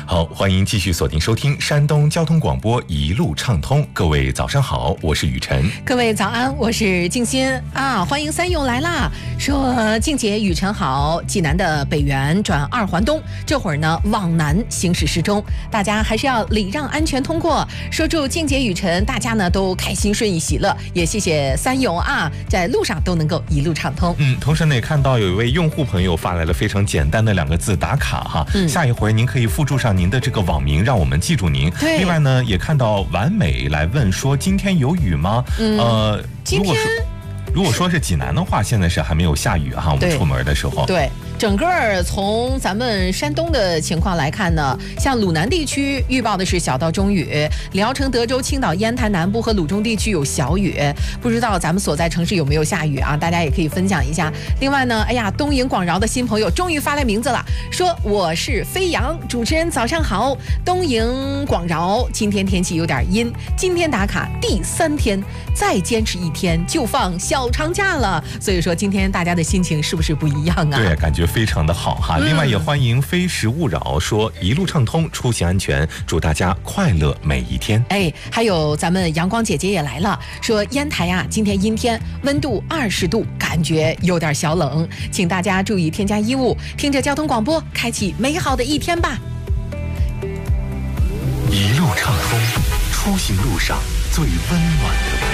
好，欢迎继续锁定收听山东交通广播一路畅通。各位早上好，我是雨晨。 各位早安，我是静心啊！欢迎三勇来啦！说静姐雨晨好，济南的北园转二环东，这会儿呢往南行驶时钟，大家还是要礼让安全通过。说祝静姐雨晨大家呢都开心顺意喜乐，也谢谢三勇啊，在路上都能够一路畅通。 同时呢也看到有一位用户朋友发来了非常简单的2个字打卡哈，下一回您可以附注上您的这个网名，让我们记住您。 对， 另外呢也看到完美来问说今天有雨吗？如果说是济南的话，现在是还没有下雨哈，我们出门的时候。 对，整个从咱们山东的情况来看呢，像鲁南地区预报的是小到中雨，聊城、德州、青岛、烟台南部和鲁中地区有小雨，不知道咱们所在城市有没有下雨啊？大家也可以分享一下。另外呢，东营广饶的新朋友终于发来名字了，说我是飞扬，主持人早上好。东营广饶今天天气有点阴，今天打卡第3天，再坚持1天就放小长假了，所以说今天大家的心情是不是不一样啊？ 对，感觉非常的好哈。另外也欢迎非时勿扰说一路畅通，出行安全，祝大家快乐每一天。 还有咱们阳光姐姐也来了，说烟台啊今天阴天，温度20度，感觉有点小冷，请大家注意添加衣物，听着交通广播，开启美好的一天吧。 一路畅通，出行路上最温暖